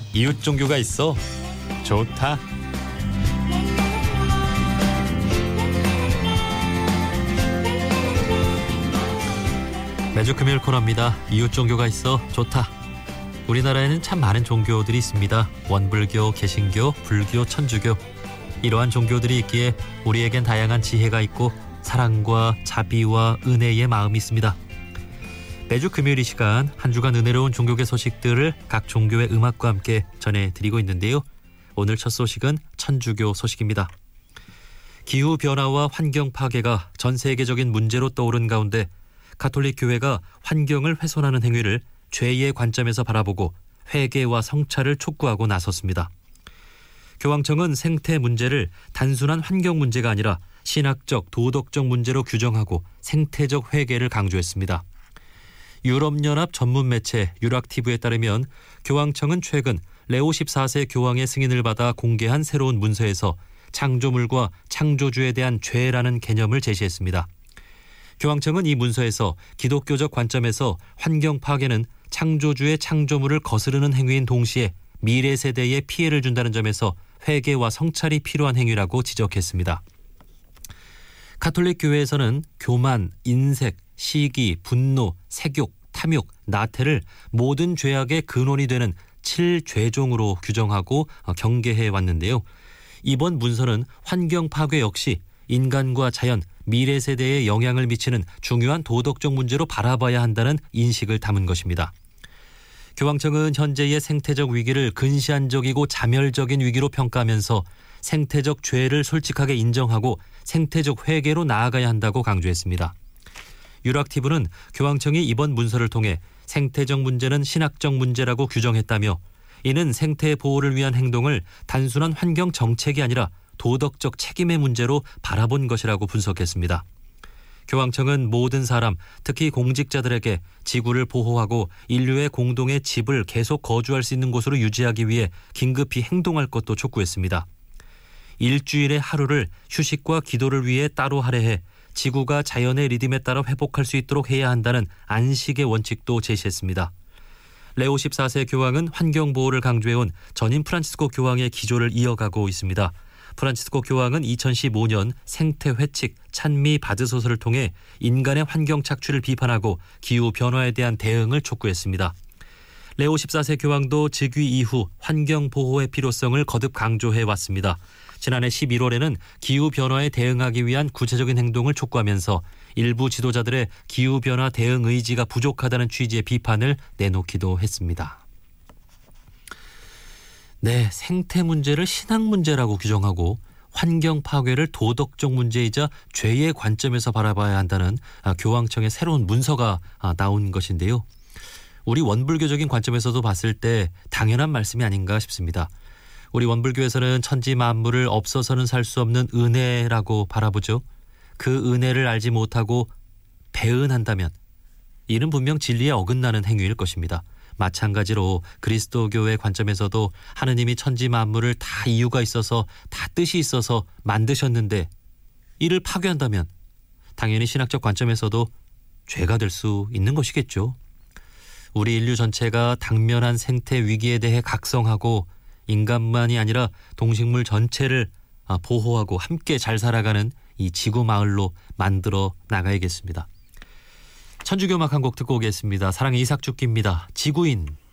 이웃 종교가 있어 좋다. 매주 금요일 코너입니다. 이웃 종교가 있어 좋다. 우리나라에는 참 많은 종교들이 있습니다. 원불교, 개신교, 불교, 천주교. 이러한 종교들이 있기에 우리에겐 다양한 지혜가 있고 사랑과 자비와 은혜의 마음이 있습니다. 매주 금요일 이 시간 한 주간 은혜로운 종교계 소식들을 각 종교의 음악과 함께 전해드리고 있는데요. 오늘 첫 소식은 천주교 소식입니다. 기후변화와 환경 파괴가 전 세계적인 문제로 떠오른 가운데 가톨릭 교회가 환경을 훼손하는 행위를 죄의 관점에서 바라보고 회개와 성찰을 촉구하고 나섰습니다. 교황청은 생태 문제를 단순한 환경 문제가 아니라 신학적, 도덕적 문제로 규정하고 생태적 회개를 강조했습니다. 유럽연합 전문 매체 유락티브에 따르면 교황청은 최근 레오 14세 교황의 승인을 받아 공개한 새로운 문서에서 창조물과 창조주에 대한 죄라는 개념을 제시했습니다. 교황청은 이 문서에서 기독교적 관점에서 환경 파괴는 창조주의 창조물을 거스르는 행위인 동시에 미래 세대에 피해를 준다는 점에서 회개와 성찰이 필요한 행위라고 지적했습니다. 가톨릭 교회에서는 교만, 인색, 시기, 분노, 색욕, 탐욕, 나태를 모든 죄악의 근원이 되는 7죄종으로 규정하고 경계해 왔는데요. 이번 문서는 환경 파괴 역시 인간과 자연, 미래 세대에 영향을 미치는 중요한 도덕적 문제로 바라봐야 한다는 인식을 담은 것입니다. 교황청은 현재의 생태적 위기를 근시안적이고 자멸적인 위기로 평가하면서 생태적 죄를 솔직하게 인정하고 생태적 회개로 나아가야 한다고 강조했습니다. 유락티브는 교황청이 이번 문서를 통해 생태적 문제는 신학적 문제라고 규정했다며 이는 생태 보호를 위한 행동을 단순한 환경 정책이 아니라 도덕적 책임의 문제로 바라본 것이라고 분석했습니다. 교황청은 모든 사람, 특히 공직자들에게 지구를 보호하고 인류의 공동의 집을 계속 거주할 수 있는 곳으로 유지하기 위해 긴급히 행동할 것도 촉구했습니다. 일주일의 하루를 휴식과 기도를 위해 따로 할애해 지구가 자연의 리듬에 따라 회복할 수 있도록 해야 한다는 안식의 원칙도 제시했습니다. 레오 14세 교황은 환경보호를 강조해온 전임 프란치스코 교황의 기조를 이어가고 있습니다. 프란치스코 교황은 2015년 생태 회칙 찬미 바드소서를 통해 인간의 환경 착취를 비판하고 기후변화에 대한 대응을 촉구했습니다. 레오 14세 교황도 즉위 이후 환경보호의 필요성을 거듭 강조해왔습니다. 지난해 11월에는 기후변화에 대응하기 위한 구체적인 행동을 촉구하면서 일부 지도자들의 기후변화 대응 의지가 부족하다는 취지의 비판을 내놓기도 했습니다. 네, 생태 문제를 신학 문제라고 규정하고 환경 파괴를 도덕적 문제이자 죄의 관점에서 바라봐야 한다는 교황청의 새로운 문서가 나온 것인데요. 우리 원불교적인 관점에서도 봤을 때 당연한 말씀이 아닌가 싶습니다. 우리 원불교에서는 천지 만물을 없어서는 살 수 없는 은혜라고 바라보죠. 그 은혜를 알지 못하고 배은한다면 이는 분명 진리에 어긋나는 행위일 것입니다. 마찬가지로 그리스도교의 관점에서도 하느님이 천지 만물을 다 이유가 있어서 다 뜻이 있어서 만드셨는데 이를 파괴한다면 당연히 신학적 관점에서도 죄가 될 수 있는 것이겠죠. 우리 인류 전체가 당면한 생태 위기에 대해 각성하고 인간만이 아니라 동식물 전체를 보호하고 함께 잘 살아가는 이 지구 마을로 만들어 나가야겠습니다. 천주교 음악 한 곡 듣고 오겠습니다. 사랑의 이삭죽기입니다. 지구인.